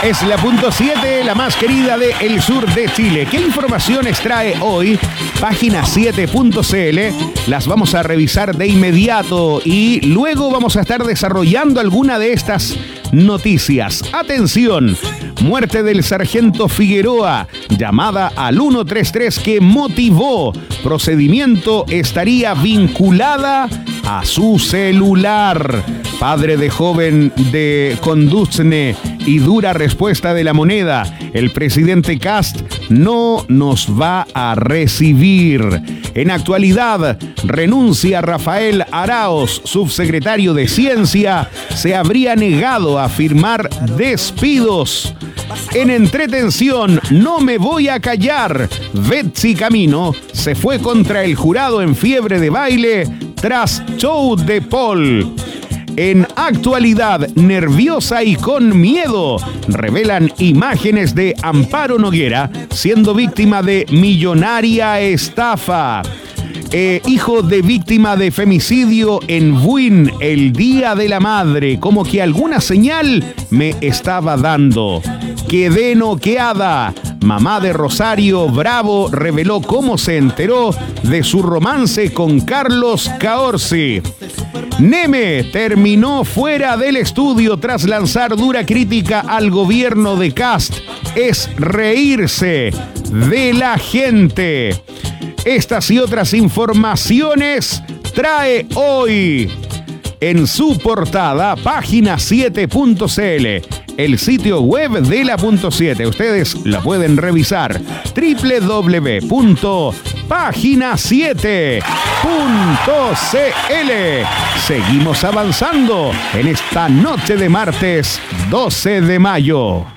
Es la punto 7, la más querida de el sur de Chile. ¿Qué informaciones trae hoy? Página 7.cl. Las vamos a revisar de inmediato y luego vamos a estar desarrollando alguna de estas noticias. Atención, muerte del sargento Figueroa, llamada al 133 que motivó. Procedimiento estaría vinculada a su celular. Padre de joven de Conducne y dura respuesta de la Moneda. El presidente Kast no nos va a recibir. En actualidad, renuncia Rafael Araoz, subsecretario de Ciencia. Se habría negado a firmar despidos. En entretención, no me voy a callar. Betsy Camino se fue contra el jurado en fiebre de baile tras show de Paul. En actualidad, nerviosa y con miedo, revelan imágenes de Amparo Noguera siendo víctima de millonaria estafa. Hijo de víctima de femicidio en Buin el Día de la Madre, como que alguna señal me estaba dando. Quedé noqueada. Mamá de Rosario Bravo reveló cómo se enteró de su romance con Carlos Caorsi. Neme terminó fuera del estudio tras lanzar dura crítica al gobierno de Kast. Es reírse de la gente. Estas y otras informaciones trae hoy en su portada Página 7.cl, el sitio web de la punto 7. Ustedes la pueden revisar www.pagina7.cl. Seguimos avanzando en esta noche de martes 12 de mayo.